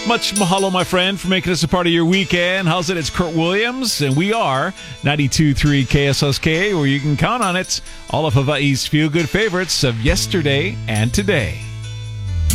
Much mahalo, my friend, for making us a part of your weekend. How's it? It's Kurt Williams, and we are 92.3 KSSK, where you can count on it. All of Hawaii's feel-good favorites of yesterday and today.